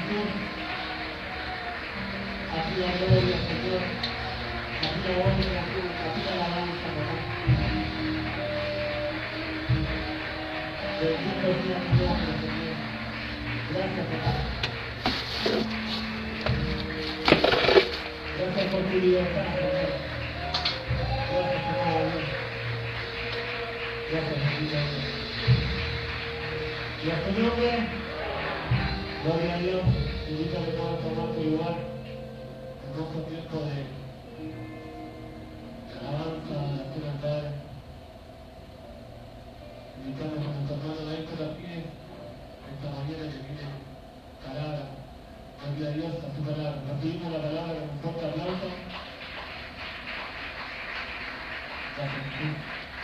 Jesús. A ti la gloria, Señor. A ti la honra, a ti la alabanza, papá. Bendito sea tu nombre, Señor. Gracias, papá. Gracias por tu libertad, Señor. Gracias por tu amor. Gracias por tu nombre. Y a tu nombre, gloria a Dios. Te invito a que puedas tomar tu lugar. Hermoso tiempo de alabanza, de tu cantar. Invitamos a nuestro hermano Héctor a pie esta mañana que viene palabra. Gloria a Dios a su palabra. Recibimos la palabra con un fuerte aplauso. Gracias, Jesús.